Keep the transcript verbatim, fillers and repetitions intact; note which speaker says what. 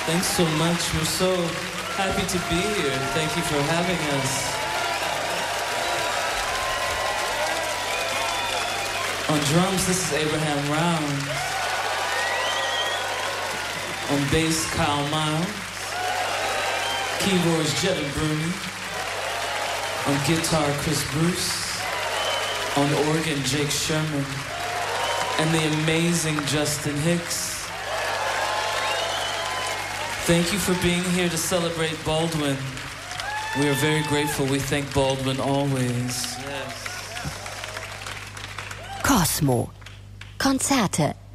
Speaker 1: Thanks so much. We're so happy to be here. Thank you for having us. On drums, this is Abraham Round. On bass, Kyle Miles. Keyboards, Jevin Bruni. On guitar, Chris Bruce. On organ, Jake Sherman. And the amazing Justin Hicks. Thank you for being here to celebrate Baldwin. We are very grateful. We thank Baldwin always. Yes.
Speaker 2: Cosmo. Konzerte